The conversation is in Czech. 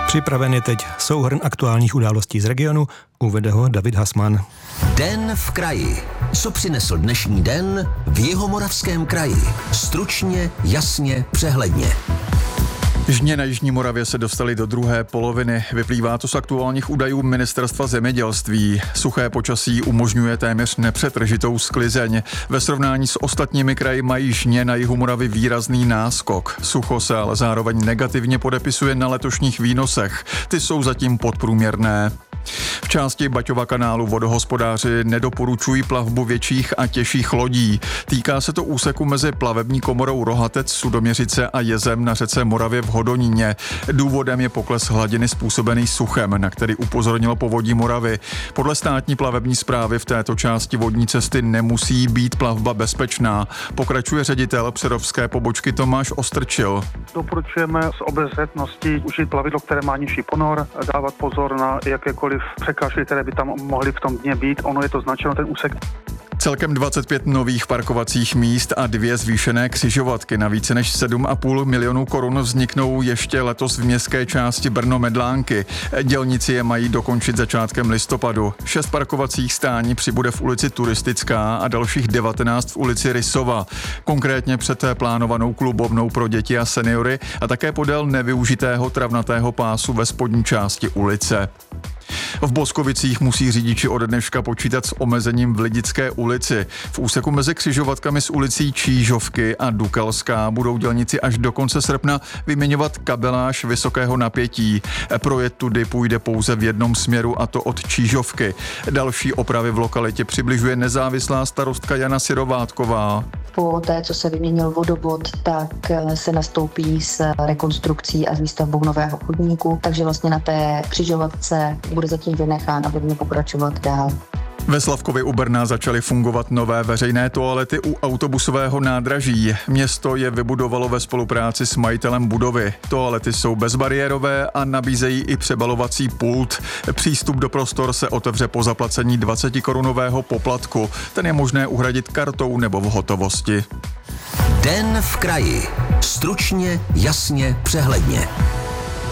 Připraven je teď souhrn aktuálních událostí z regionu, uvede ho David Hasman. Den v kraji. Co přinesl dnešní den v Jihomoravském kraji? Stručně, jasně, přehledně. Žně na Jižní Moravě se dostali do druhé poloviny. Vyplývá to z aktuálních údajů Ministerstva zemědělství. Suché počasí umožňuje téměř nepřetržitou sklizeň. Ve srovnání s ostatními kraji mají Žně na jihu Moravy výrazný náskok. Sucho se ale zároveň negativně podepisuje na letošních výnosech. Ty jsou zatím podprůměrné. V části Baťova kanálu vodohospodáři nedoporučují plavbu větších a těžších lodí. Týká se to úseku mezi plavební komorou Rohatec, Sudoměřice a jezem na řece Moravě v Hodoníně. Důvodem je pokles hladiny způsobený suchem, na který upozornilo Povodí Moravy. Podle státní plavební správy v této části vodní cesty nemusí být plavba bezpečná. Pokračuje ředitel přerovské pobočky Tomáš Ostrčil. Doporučujeme z obezřetnosti užít plavidlo, které má nižší ponor, dávat pozor na jakékoliv překážky, které by tam mohly v tom dně být. Ono je to značeno, ten úsek. Celkem 25 nových parkovacích míst a 2 zvýšené křižovatky na více než 7,5 milionu korun vzniknou ještě letos v městské části Brno-Medlánky. Dělníci je mají dokončit začátkem listopadu. 6 parkovacích stání přibude v ulici Turistická a dalších 19 v ulici Rysova. Konkrétně před plánovanou klubovnou pro děti a seniory a také podél nevyužitého travnatého pásu ve spodní části ulice. V Boskovicích musí řidiči od dneška počítat s omezením v Lidické ulici. V úseku mezi křižovatkami s ulicí Čížovky a Dukalská budou dělníci až do konce srpna vyměňovat kabeláž vysokého napětí. Projet tudy půjde pouze v jednom směru, a to od Čížovky. Další opravy v lokalitě přibližuje nezávislá starostka Jana Syrovátková. Po té, co se vyměnil vodovod, tak se nastoupí s rekonstrukcí a s výstavbou nového chodníku, takže vlastně na té křižovatce bude zatím vynechán, aby měl pokračovat dál. Ve Slavkově u Brna začaly fungovat nové veřejné toalety u autobusového nádraží. Město je vybudovalo ve spolupráci s majitelem budovy. Toalety jsou bezbariérové a nabízejí i přebalovací pult. Přístup do prostor se otevře po zaplacení 20korunového poplatku. Ten je možné uhradit kartou nebo v hotovosti. Den v kraji. Stručně, jasně, přehledně.